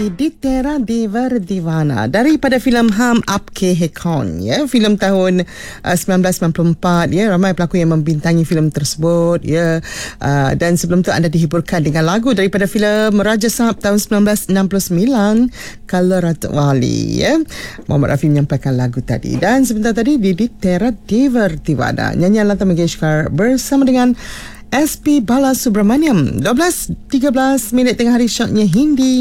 Didi Tera Devar Divana daripada filem Hum Aapke Hai Kaun, ya, filem tahun 1994, ya, ramai pelakon yang membintangi filem tersebut, ya. Dan sebelum tu anda dihiburkan dengan lagu daripada filem Raja Sahab tahun 1969, Kalau Ratu Wali, ya. Muhammad Rafi menyampaikan lagu tadi, dan sebentar tadi Didi Tera Devar Divana, nyanyian Lata Mangeshkar bersama dengan SP Balasubramaniam. 12:13 minit tengah hari, syoknya Hindi.